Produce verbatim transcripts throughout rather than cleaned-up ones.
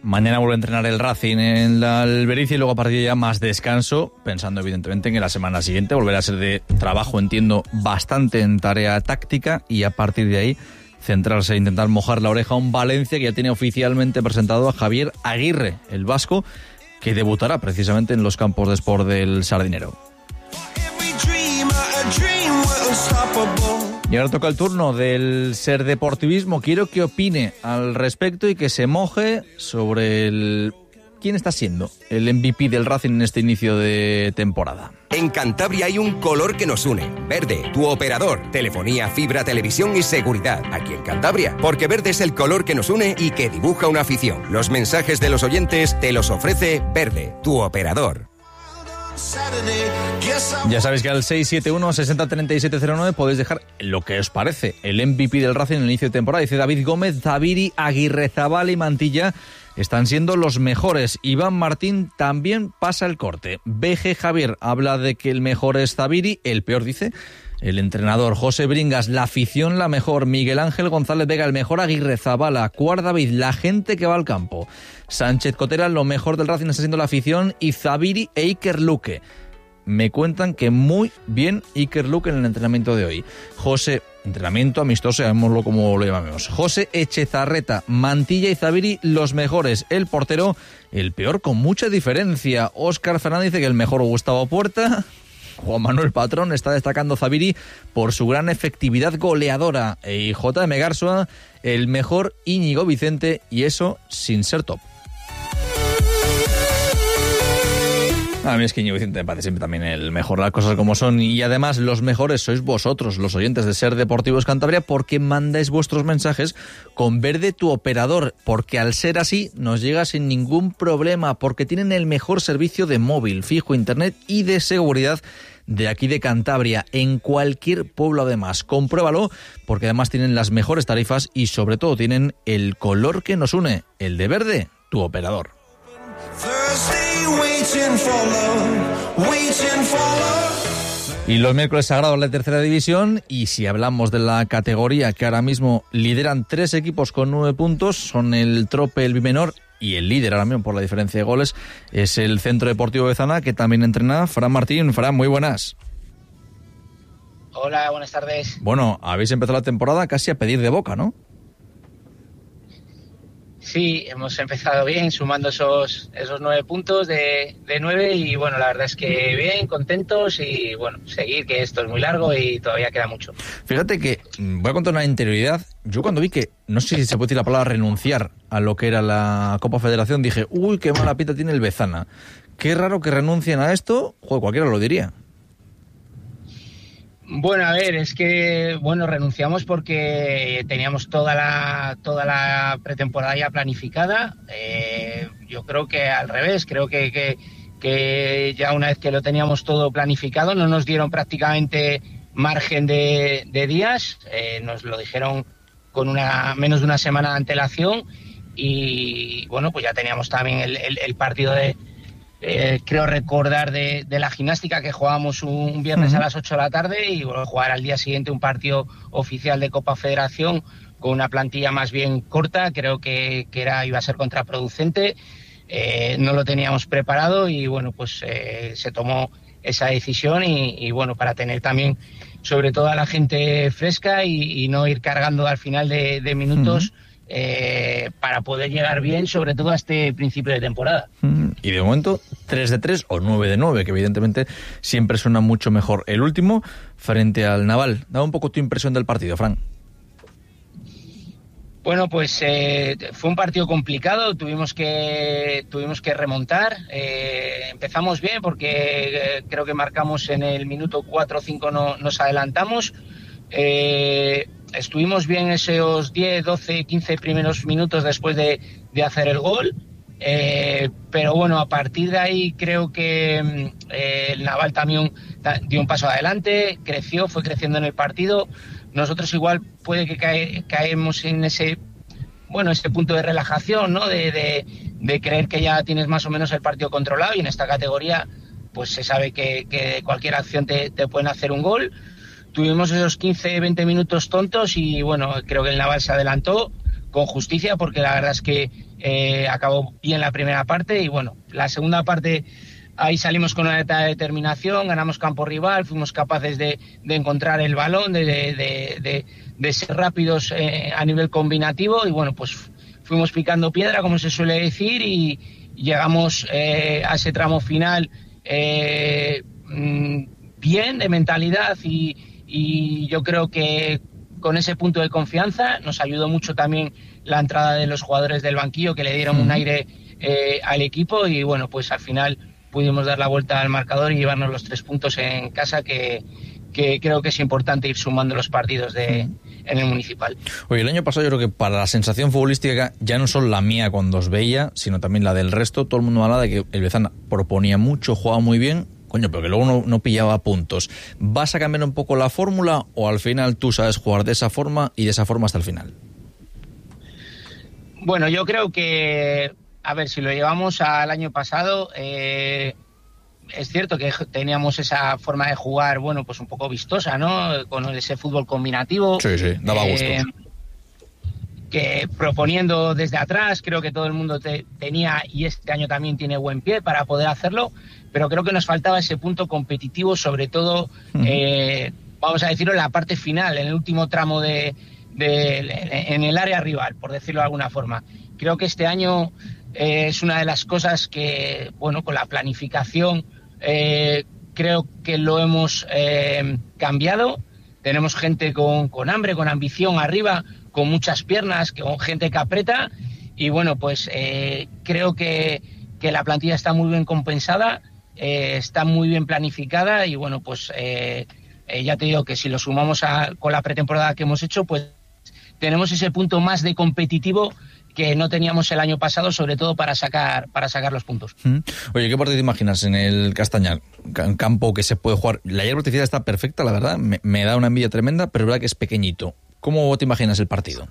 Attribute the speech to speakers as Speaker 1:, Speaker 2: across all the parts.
Speaker 1: Mañana vuelve a entrenar el Racing en la Albericia y luego a partir de ya más descanso, pensando evidentemente en que la semana siguiente volverá a ser de trabajo, entiendo, bastante en tarea táctica, y a partir de ahí centrarse e intentar mojar la oreja a un Valencia que ya tiene oficialmente presentado a Javier Aguirre, el vasco, que debutará precisamente en los campos de Sport del Sardinero. Y ahora toca el turno del Ser Deportivismo. Quiero que opine al respecto y que se moje sobre el... ¿Quién está siendo el M V P del Racing en este inicio de temporada?
Speaker 2: En Cantabria hay un color que nos une. Verde, tu operador. Telefonía, fibra, televisión y seguridad. Aquí en Cantabria. Porque verde es el color que nos une y que dibuja una afición. Los mensajes de los oyentes te los ofrece Verde, tu operador.
Speaker 1: Ya sabéis que al seis siete uno, seis cero, tres siete cero nueve podéis dejar lo que os parece el M V P del Racing en el inicio de temporada. Dice David Gómez, Zaviri, Aguirrezabal y Mantilla están siendo los mejores. Iván Martín también pasa el corte. B G Javier habla de que el mejor es Zaviri, el peor dice el entrenador. José Bringas, la afición la mejor. Miguel Ángel González Vega, el mejor Aguirrezabala. Cuar David, la gente que va al campo. Sánchez Cotera, lo mejor del Racing está siendo la afición. Y Zaviri e Iker Luque. Me cuentan que muy bien Iker Luque en el entrenamiento de hoy. José, entrenamiento amistoso, llamémoslo como lo llamamos. José Echezarreta, Mantilla y Zaviri, los mejores. El portero, el peor con mucha diferencia. Óscar Fernández dice que el mejor Gustavo Puerta. Juan Manuel Patrón está destacando Zaviri por su gran efectividad goleadora. Y J M Garzua, el mejor Íñigo Vicente, y eso sin ser top. A mí es que Íñigo Vicente me parece siempre también el mejor, las cosas como son. Y además los mejores sois vosotros, los oyentes de Ser Deportivos Cantabria, porque mandáis vuestros mensajes con Verde, tu operador, porque al ser así nos llega sin ningún problema, porque tienen el mejor servicio de móvil, fijo, internet y de seguridad de aquí de Cantabria, en cualquier pueblo además. Compruébalo, porque además tienen las mejores tarifas y sobre todo tienen el color que nos une, el de Verde, tu operador. Y los miércoles sagrados de la tercera división, y si hablamos de la categoría que ahora mismo lideran tres equipos con nueve puntos, son el Trope, el Bimenor, y el líder ahora mismo por la diferencia de goles es el Centro Deportivo Bezana, que también entrena Fran Martín. Fran, muy buenas.
Speaker 3: Hola, buenas tardes.
Speaker 1: Bueno, habéis empezado la temporada casi a pedir de boca, ¿no?
Speaker 3: Sí, hemos empezado bien, sumando esos esos nueve puntos de, de nueve, y bueno, la verdad es que bien, contentos, y bueno, seguir, que esto es muy largo y todavía queda mucho.
Speaker 1: Fíjate que, voy a contar una interioridad, yo cuando vi que, no sé si se puede decir la palabra renunciar a lo que era la Copa Federación, dije, uy, qué mala pinta tiene el Bezana. Qué raro que renuncien a esto, joder, cualquiera lo diría.
Speaker 3: Bueno, a ver, es que, bueno, renunciamos porque teníamos toda la toda la pretemporada ya planificada. Eh, yo creo que al revés, creo que, que, que ya una vez que lo teníamos todo planificado, no nos dieron prácticamente margen de, de días. Eh, nos lo dijeron con una menos de una semana de antelación, y bueno, pues ya teníamos también el, el, el partido de... Eh, creo recordar de, de la gimnástica, que jugábamos un viernes uh-huh. a las ocho de la tarde, y bueno, jugar al día siguiente un partido oficial de Copa Federación con una plantilla más bien corta, creo que, que era iba a ser contraproducente. Eh, no lo teníamos preparado, y bueno, pues eh, se tomó esa decisión, y, y bueno, para tener también sobre todo a la gente fresca y, y no ir cargando al final de, de minutos. Uh-huh. Eh, para poder llegar bien, sobre todo a este principio de temporada.
Speaker 1: Y de momento, tres de tres o nueve de nueve, que evidentemente siempre suena mucho mejor. El último, frente al Naval. Dame un poco tu impresión del partido, Fran.
Speaker 3: Bueno, pues eh, fue un partido complicado, tuvimos que tuvimos que remontar. Eh, empezamos bien porque eh, creo que marcamos en el minuto cuatro o cinco, no, nos adelantamos. Eh, estuvimos bien esos diez, doce, quince primeros minutos después de, de hacer el gol, eh, pero bueno, a partir de ahí creo que eh, el Naval también dio un paso adelante, creció, fue creciendo en el partido. Nosotros igual puede que cae, caemos en ese bueno ese punto de relajación, ¿no? De, de, de creer que ya tienes más o menos el partido controlado, y en esta categoría pues se sabe que, que cualquier acción te, te pueden hacer un gol. Tuvimos esos quince, veinte minutos tontos, y bueno, creo que el Naval se adelantó con justicia, porque la verdad es que eh, acabó bien la primera parte y bueno, la segunda parte ahí salimos con una neta determinación, ganamos campo rival, fuimos capaces de, de encontrar el balón, de, de, de, de, de ser rápidos eh, a nivel combinativo y bueno, pues fuimos picando piedra, como se suele decir, y llegamos eh, a ese tramo final eh, bien de mentalidad y, y yo creo que con ese punto de confianza nos ayudó mucho también la entrada de los jugadores del banquillo que le dieron un aire eh, al equipo y bueno, pues al final pudimos dar la vuelta al marcador y llevarnos los tres puntos en casa que, que creo que es importante ir sumando los partidos de, en el Municipal.
Speaker 1: Oye, el año pasado yo creo que para la sensación futbolística, ya no solo la mía cuando os veía, sino también la del resto, todo el mundo hablaba de que el Bezana proponía mucho, jugaba muy bien, coño, pero que luego no, no pillaba puntos. ¿Vas a cambiar un poco la fórmula o al final tú sabes jugar de esa forma y de esa forma hasta el final?
Speaker 3: Bueno, yo creo que, a ver, si lo llevamos al año pasado, eh, es cierto que teníamos esa forma de jugar, bueno, pues un poco vistosa, ¿no? Con ese fútbol combinativo.
Speaker 1: Sí, sí, daba gusto.
Speaker 3: Eh, que proponiendo desde atrás, creo que todo el mundo te, tenía, y este año también tiene buen pie para poder hacerlo, pero creo que nos faltaba ese punto competitivo, sobre todo, uh-huh. eh, vamos a decirlo, en la parte final, en el último tramo de, de en el área rival, por decirlo de alguna forma. Creo que este año eh, es una de las cosas que, bueno, con la planificación, eh, creo que lo hemos eh, cambiado. Tenemos gente con, con hambre, con ambición arriba, con muchas piernas, con gente que aprieta y bueno, pues eh, creo que, que la plantilla está muy bien compensada, eh, está muy bien planificada y bueno, pues eh, eh, ya te digo que si lo sumamos a, con la pretemporada que hemos hecho, pues tenemos ese punto más de competitivo que no teníamos el año pasado, sobre todo para sacar para sacar los puntos.
Speaker 1: Oye, ¿qué partido te imaginas en el Castañar? Un campo que se puede jugar. La hierba artificial está perfecta, la verdad, me, me da una envidia tremenda, pero es verdad que es pequeñito. ¿Cómo te imaginas el partido?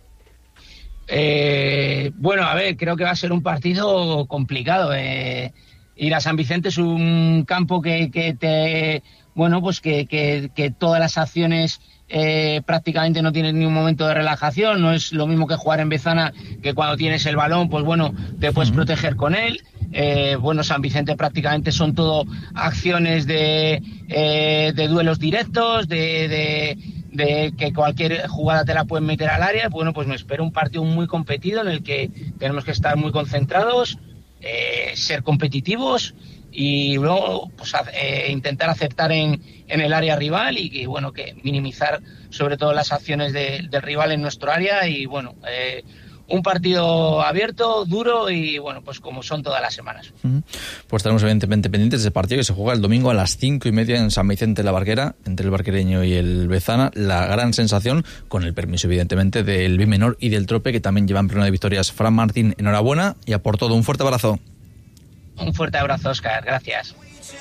Speaker 3: Eh, bueno, a ver, creo que va a ser un partido complicado. Eh, ir a San Vicente es un campo que, que te, bueno, pues que, que, que todas las acciones eh, prácticamente no tienen ni un momento de relajación. No es lo mismo que jugar en Bezana, que cuando tienes el balón, pues bueno, te puedes uh-huh. proteger con él. Eh, bueno, San Vicente prácticamente son todo acciones de, eh, de duelos directos, de, de, de que cualquier jugada te la pueden meter al área. Bueno, pues me espero un partido muy competido en el que tenemos que estar muy concentrados, eh, ser competitivos y luego pues, eh, intentar acertar en, en el área rival y, y bueno, que minimizar sobre todo las acciones de, del rival en nuestro área y bueno, eh, un partido abierto, duro y bueno, pues como son todas las semanas.
Speaker 1: Pues estaremos evidentemente pendientes de ese partido que se juega el domingo a las cinco y media en San Vicente de la Barquera, entre el barquereño y el Bezana. La gran sensación, con el permiso evidentemente del Bimenor y del Trope, que también llevan pleno de victorias. Fran Martín, enhorabuena y a por todo, un fuerte abrazo.
Speaker 3: Un fuerte abrazo, Óscar, gracias.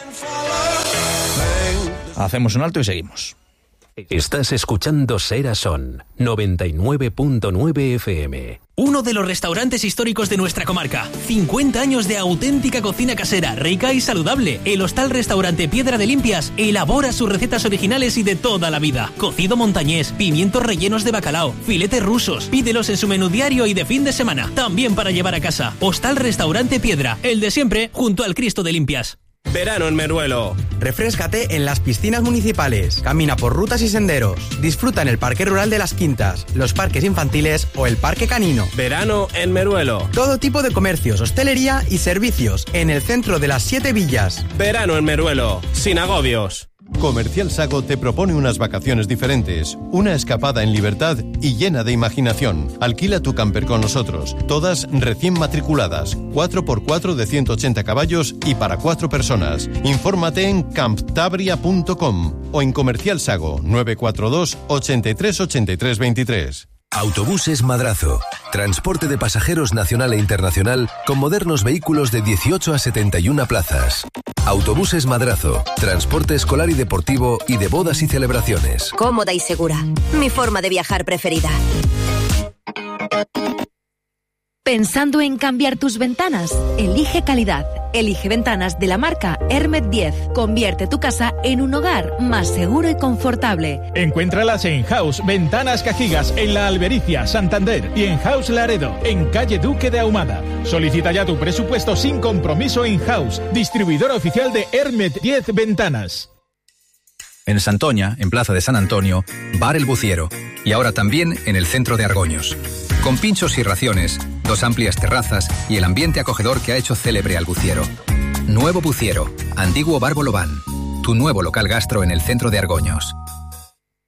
Speaker 1: Hacemos un alto y seguimos.
Speaker 4: Estás escuchando Sera Son noventa y nueve punto nueve F M.
Speaker 5: Uno de los restaurantes históricos de nuestra comarca. cincuenta años de auténtica cocina casera, rica y saludable. El Hostal Restaurante Piedra de Limpias elabora sus recetas originales y de toda la vida. Cocido montañés, pimientos rellenos de bacalao, filetes rusos. Pídelos en su menú diario y de fin de semana. También para llevar a casa. Hostal Restaurante Piedra, el de siempre, junto al Cristo de Limpias.
Speaker 6: Verano en Meruelo. Refréscate en las piscinas municipales. Camina por rutas y senderos. Disfruta en el Parque Rural de las Quintas, los parques infantiles o el Parque Canino.
Speaker 7: Verano en Meruelo.
Speaker 6: Todo tipo de comercios, hostelería y servicios en el centro de las Siete Villas.
Speaker 7: Verano en Meruelo. Sin agobios.
Speaker 8: Comercial Sago te propone unas vacaciones diferentes, una escapada en libertad y llena de imaginación. Alquila tu camper con nosotros, todas recién matriculadas, cuatro por cuatro de ciento ochenta caballos y para cuatro personas. Infórmate en camptabria punto com o en Comercial Sago nueve cuatro dos, ochenta y tres, ochenta y tres, veintitrés.
Speaker 4: Autobuses Madrazo. Transporte de pasajeros nacional e internacional con modernos vehículos de dieciocho a setenta y una plazas. Autobuses Madrazo. Transporte escolar y deportivo y de bodas y celebraciones.
Speaker 9: Cómoda y segura. Mi forma de viajar preferida.
Speaker 10: ¿Pensando en cambiar tus ventanas? Elige calidad.
Speaker 9: Elige ventanas de la marca Hermet diez. Convierte tu casa en un hogar más seguro y confortable.
Speaker 10: Encuéntralas en House Ventanas Cajigas, en La Albericia, Santander, y en House Laredo, en calle Duque de Ahumada. Solicita ya tu presupuesto sin compromiso en House, distribuidor oficial de Hermet diez Ventanas.
Speaker 11: En Santoña, en Plaza de San Antonio, Bar El Buciero. Y ahora también en el centro de Argoños. Con pinchos y raciones, dos amplias terrazas y el ambiente acogedor que ha hecho célebre al Buciero. Nuevo Buciero, antiguo Bar Bolobán. Tu nuevo local gastro en el centro de Argoños.